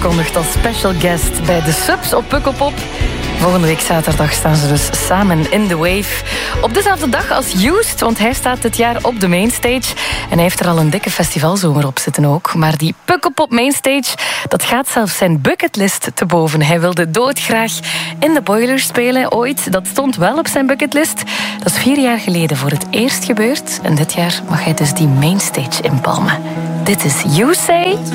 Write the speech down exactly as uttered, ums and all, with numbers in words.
aangekondigd als special guest bij de Subs op Pukkelpop. Volgende week zaterdag staan ze dus samen in The Wave. Op dezelfde dag als Used, want hij staat dit jaar op de Mainstage. En hij heeft er al een dikke festivalzomer op zitten ook. Maar die Pukkelpop Mainstage, dat gaat zelfs zijn bucketlist te boven. Hij wilde doodgraag in de Boilers spelen ooit. Dat stond wel op zijn bucketlist. Dat is vier jaar geleden voor het eerst gebeurd. En dit jaar mag hij dus die Mainstage inpalmen. Dit is You Say...